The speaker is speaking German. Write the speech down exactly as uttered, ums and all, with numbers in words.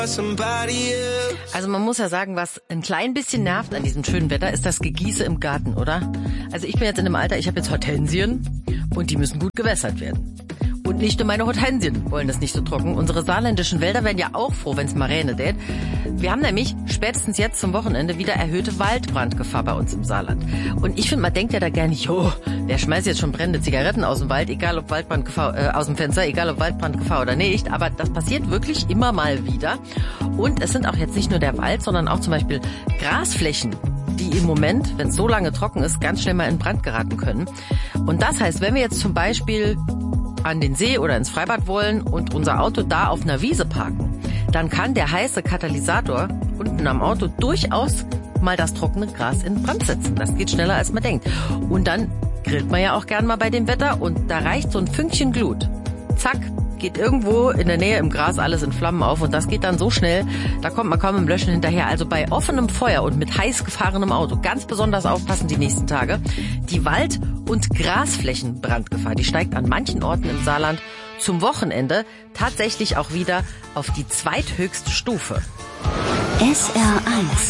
Also man muss ja sagen, was ein klein bisschen nervt an diesem schönen Wetter, ist das Gegieße im Garten, oder? Also ich bin jetzt in dem Alter, ich habe jetzt Hortensien und die müssen gut gewässert werden. Und nicht nur meine Hortensien wollen das nicht so trocken. Unsere saarländischen Wälder werden ja auch froh, wenn es mal regnet. Wir haben nämlich spätestens jetzt zum Wochenende wieder erhöhte Waldbrandgefahr bei uns im Saarland. Und ich finde, man denkt ja da gerne, jo, wer schmeißt jetzt schon brennende Zigaretten aus dem Wald, egal ob Waldbrandgefahr, äh, aus dem Fenster, egal ob Waldbrandgefahr oder nicht. Aber das passiert wirklich immer mal wieder. Und es sind auch jetzt nicht nur der Wald, sondern auch zum Beispiel Grasflächen, die im Moment, wenn es so lange trocken ist, ganz schnell mal in Brand geraten können. Und das heißt, wenn wir jetzt zum Beispiel an den See oder ins Freibad wollen und unser Auto da auf einer Wiese parken, dann kann der heiße Katalysator unten am Auto durchaus mal das trockene Gras in Brand setzen. Das geht schneller, als man denkt. Und dann grillt man ja auch gern mal bei dem Wetter und da reicht so ein Fünkchen Glut. Zack, geht irgendwo in der Nähe im Gras alles in Flammen auf und das geht dann so schnell, da kommt man kaum im Löschen hinterher. Also bei offenem Feuer und mit heiß gefahrenem Auto ganz besonders aufpassen die nächsten Tage. Die Wald- und Grasflächenbrandgefahr, die steigt an manchen Orten im Saarland zum Wochenende tatsächlich auch wieder auf die zweithöchste Stufe. S R eins